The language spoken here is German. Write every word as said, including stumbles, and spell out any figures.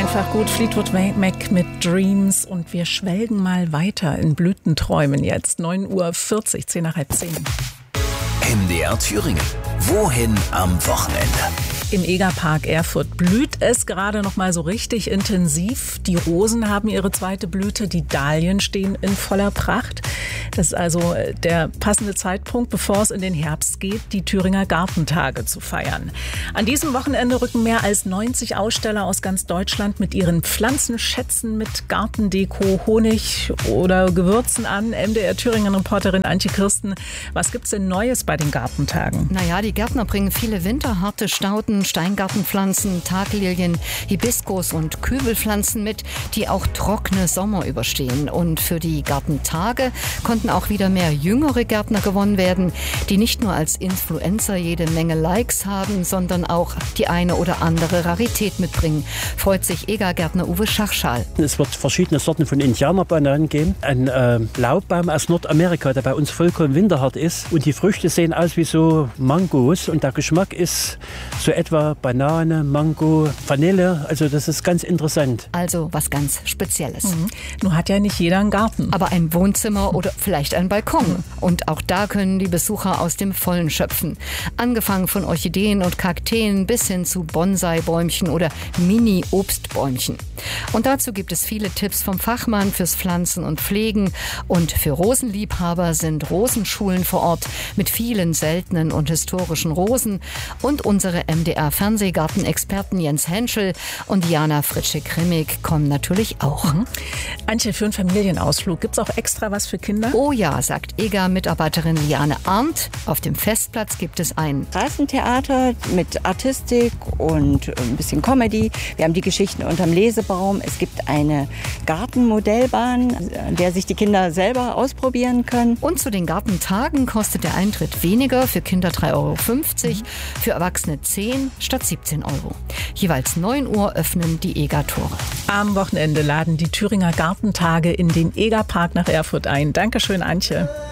einfach gut. Fleetwood Mac mit Dreams. Und wir schwelgen mal weiter in Blütenträumen jetzt. neun Uhr vierzig, zehn nach halb zehn. M D R Thüringen. Wohin am Wochenende? Im Egerpark Erfurt blüht es gerade noch mal so richtig intensiv. Die Rosen haben ihre zweite Blüte, die Dahlien stehen in voller Pracht. Das ist also der passende Zeitpunkt, bevor es in den Herbst geht, die Thüringer Gartentage zu feiern. An diesem Wochenende rücken mehr als neunzig Aussteller aus ganz Deutschland mit ihren Pflanzenschätzen, mit Gartendeko, Honig oder Gewürzen an. M D R Thüringen-Reporterin Antje Kirsten, was gibt's denn Neues bei den Gartentagen? Naja, die Gärtner bringen viele winterharte Stauden, Steingartenpflanzen, Taglilien, Hibiskus und Kübelpflanzen mit, die auch trockene Sommer überstehen. Und für die Gartentage konnten auch wieder mehr jüngere Gärtner gewonnen werden, die nicht nur als Influencer jede Menge Likes haben, sondern auch die eine oder andere Rarität mitbringen. Freut sich Egergärtner Uwe Schachschal. Es wird verschiedene Sorten von Indianerbananen geben. Ein äh, Laubbaum aus Nordamerika, der bei uns vollkommen winterhart ist. Und die Früchte sehen aus wie so Mangos. Und der Geschmack ist so etwa Banane, Mango, Vanille. Also das ist ganz interessant. Also was ganz Spezielles. Mhm. Nun hat ja nicht jeder einen Garten. Aber ein Wohnzimmer oder vielleicht ein Balkon. Mhm. Und auch da können die Besucher aus dem Vollen schöpfen. Angefangen von Orchideen und Kakteen bis hin zu Bonsai-Bäumchen oder Mini-Obstbäumchen. Und dazu gibt es viele Tipps vom Fachmann fürs Pflanzen und Pflegen. Und für Rosenliebhaber sind Rosenschulen vor Ort mit vielen seltenen und historischen Rosen. Und unsere M D R-Fernsehgartenexperten Jens Henschel und Diana Fritsche-Krimmig kommen natürlich auch. Mhm. Antje, für einen Familienausflug gibt es auch extra was für Kinder? Oh ja, sagt E G A-Mitarbeiterin Liane Arndt. Auf dem Festplatz gibt es ein Straßentheater mit Artistik und ein bisschen Comedy. Wir haben die Geschichten unterm Lesebaum. Es gibt eine Gartenmodellbahn, an der sich die Kinder selber ausprobieren können. Und zu den Gartentagen kostet der Eintritt weniger, für Kinder drei Euro fünfzig, mhm. für Erwachsene zehn statt siebzehn Euro. Jeweils neun Uhr öffnen die Eger-Tore. Am Wochenende laden die Thüringer Gartentage in den Egerpark nach Erfurt ein. Dankeschön, Antje.